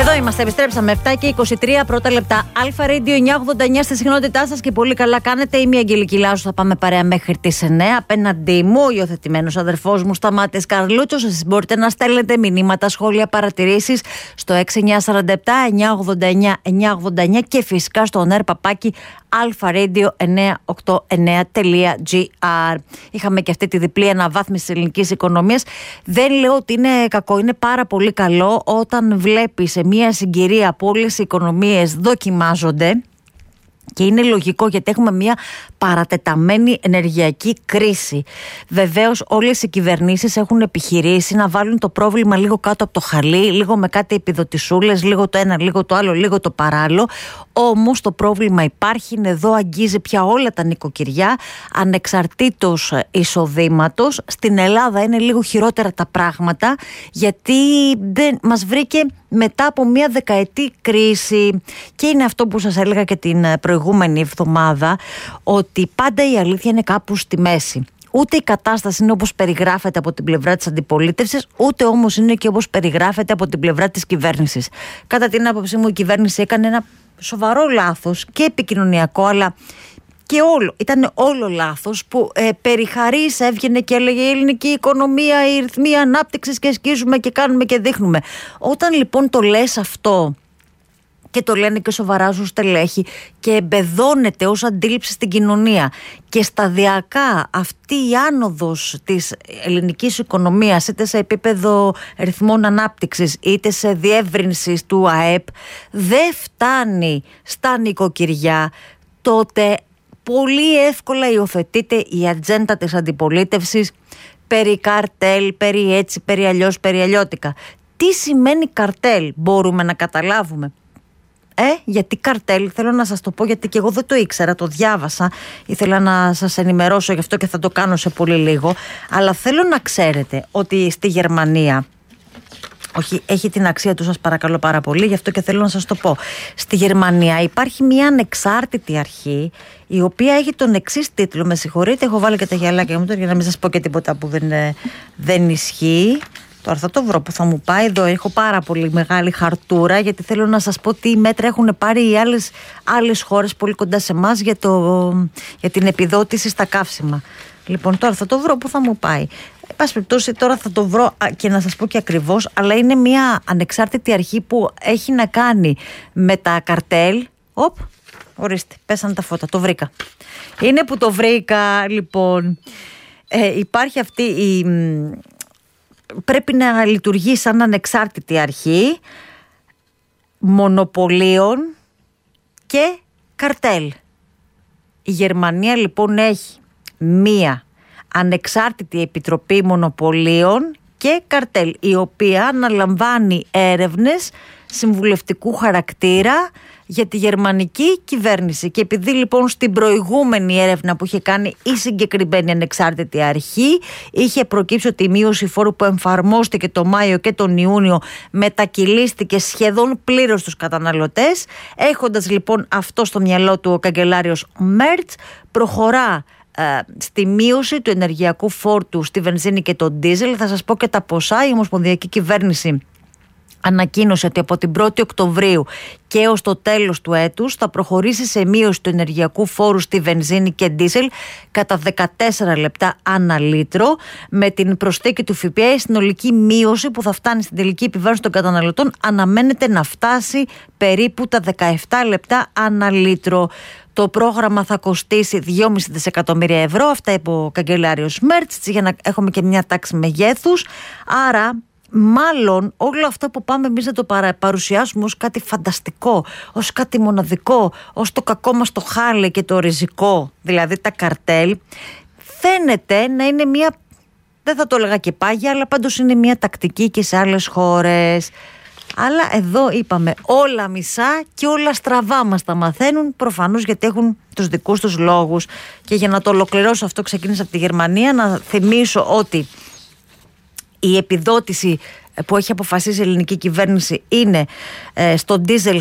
Εδώ είμαστε, επιστρέψαμε 7 και 23 πρώτα λεπτά. Αλφα Radio 989 στη συχνότητά σας και πολύ καλά κάνετε. Είμαι η Αγγελική Λάζου, θα πάμε παρέα μέχρι τις 9. Απέναντί μου, ο υιοθετημένος αδερφός μου Σταμάτης Καρλούτσος. Εσείς μπορείτε να στέλνετε μηνύματα, σχόλια, παρατηρήσεις στο 6947-989-989 και φυσικά στο alpharadio989.gr. Είχαμε και αυτή τη διπλή αναβάθμιση της ελληνικής οικονομίας. Δεν λέω ότι είναι κακό, είναι πάρα πολύ καλό όταν βλέπεις σε μια συγκυρία που όλες οι οικονομίες δοκιμάζονται. Και είναι λογικό γιατί έχουμε μια παρατεταμένη ενεργειακή κρίση. Βεβαίως όλες οι κυβερνήσεις έχουν επιχειρήσει να βάλουν το πρόβλημα λίγο κάτω από το χαλί, λίγο με κάτι επιδοτησούλες, λίγο το ένα, λίγο το άλλο, λίγο το παράλληλο. Όμως το πρόβλημα υπάρχει, είναι εδώ, αγγίζει πια όλα τα νοικοκυριά, ανεξαρτήτως εισοδήματος. Στην Ελλάδα είναι λίγο χειρότερα τα πράγματα, γιατί μας βρήκε μετά από μια δεκαετή κρίση. Και είναι αυτό που σας έλεγα και την προηγούμενη εβδομάδα, ότι πάντα η αλήθεια είναι κάπου στη μέση. Ούτε η κατάσταση είναι όπως περιγράφεται από την πλευρά της αντιπολίτευσης, ούτε όμως είναι και όπως περιγράφεται από την πλευρά της κυβέρνησης. Κατά την άποψή μου, η κυβέρνηση έκανε ένα σοβαρό λάθος και επικοινωνιακό, αλλά και ήταν όλο λάθος, που περιχαρής έβγαινε και έλεγε η ελληνική οικονομία, οι ρυθμοί ανάπτυξης και σκίζουμε και κάνουμε και δείχνουμε. Όταν λοιπόν το λες αυτό και το λένε και σοβαρά σου στελέχη και εμπεδώνεται ως αντίληψη στην κοινωνία και σταδιακά αυτή η άνοδος της ελληνικής οικονομίας, είτε σε επίπεδο ρυθμών ανάπτυξης είτε σε διεύρυνση του ΑΕΠ, δεν φτάνει στα νοικοκυριά, τότε πολύ εύκολα υιοθετείται η ατζέντα της αντιπολίτευσης περί καρτέλ, περί έτσι, περί αλλιώς, περί αλλιώτικα. Τι σημαίνει καρτέλ μπορούμε να καταλάβουμε? Γιατί καρτέλ, θέλω να σας το πω, γιατί και εγώ δεν το ήξερα, το διάβασα, ήθελα να σας ενημερώσω γι' αυτό και θα το κάνω σε πολύ λίγο, αλλά θέλω να ξέρετε ότι στη Γερμανία, όχι, έχει την αξία του, σας παρακαλώ πάρα πολύ, γι' αυτό και θέλω να σας το πω. Στη Γερμανία υπάρχει μια ανεξάρτητη αρχή, η οποία έχει τον εξής τίτλο, με συγχωρείτε, έχω βάλει και τα γυαλάκια μου τώρα για να μην σας πω και τίποτα που δεν ισχύει. Τώρα θα το βρω που θα μου πάει. Εδώ έχω πάρα πολύ μεγάλη χαρτούρα, γιατί θέλω να σας πω τι μέτρα έχουν πάρει οι άλλες χώρες πολύ κοντά σε εμάς για την επιδότηση στα καύσιμα. Λοιπόν, τώρα θα το βρω που θα μου πάει. Εν πάση περιπτώσει, τώρα θα το βρω και να σας πω και ακριβώς, αλλά είναι μια ανεξάρτητη αρχή που έχει να κάνει με τα καρτέλ. Ορίστε, πέσανε τα φώτα, το βρήκα. Είναι που το βρήκα, λοιπόν. Υπάρχει αυτή πρέπει να λειτουργεί σαν ανεξάρτητη αρχή μονοπωλίων και καρτέλ. Η Γερμανία λοιπόν έχει μία ανεξάρτητη επιτροπή μονοπωλίων και καρτέλ, η οποία αναλαμβάνει έρευνες συμβουλευτικού χαρακτήρα για τη γερμανική κυβέρνηση. Και επειδή λοιπόν στην προηγούμενη έρευνα που είχε κάνει η συγκεκριμένη ανεξάρτητη αρχή είχε προκύψει ότι η μείωση φόρου που εφαρμόστηκε το Μάιο και τον Ιούνιο μετακυλίστηκε σχεδόν πλήρως στους καταναλωτές, έχοντας λοιπόν αυτό στο μυαλό του ο καγκελάριος Μέρτς, προχωρά στη μείωση του ενεργειακού φόρτου στη βενζίνη και το ντίζελ. Θα σας πω και τα ποσά. Η Ομοσπονδιακή Κυβέρνηση ανακοίνωσε ότι από την 1η Οκτωβρίου και έως το τέλος του έτους θα προχωρήσει σε μείωση του ενεργειακού φόρου στη βενζίνη και ντίζελ κατά 14 λεπτά ανά λίτρο, με την προσθήκη του ΦΠΑ. Η συνολική μείωση που θα φτάνει στην τελική επιβάρυνση των καταναλωτών αναμένεται να φτάσει περίπου τα 17 λεπτά ανά λίτρο. Το πρόγραμμα θα κοστίσει 2,5 δισεκατομμύρια ευρώ, αυτά είπε ο καγκελάριος Μέρτς, για να έχουμε και μια τάξη μεγέθους. Άρα μάλλον όλο αυτό που πάμε εμείς να το παρουσιάσουμε ως κάτι φανταστικό, ως κάτι μοναδικό, ως το κακό μας το χάλι και το ριζικό, δηλαδή τα καρτέλ, φαίνεται να είναι μια, δεν θα το έλεγα και πάγια, αλλά πάντως είναι μια τακτική και σε άλλες χώρες. Αλλά εδώ είπαμε όλα μισά και όλα στραβά μας τα μαθαίνουν, προφανώς γιατί έχουν τους δικούς τους λόγους. Και για να το ολοκληρώσω αυτό, ξεκίνησα από τη Γερμανία, να θυμίσω ότι η επιδότηση που έχει αποφασίσει η ελληνική κυβέρνηση είναι στο ντίζελ